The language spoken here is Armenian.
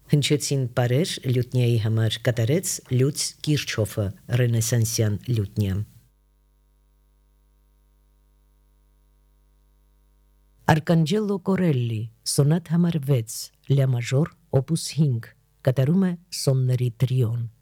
Հնչեցին բարեր լյուտնիայի համար կատարեց Լյուց Կիրչոֆը ռենեսանսյան լյուտնիա։ Arcangelo Corelli սոնատ համար 6 լա մաժոր օպուս 5 կատարում է սոնների տրիոն։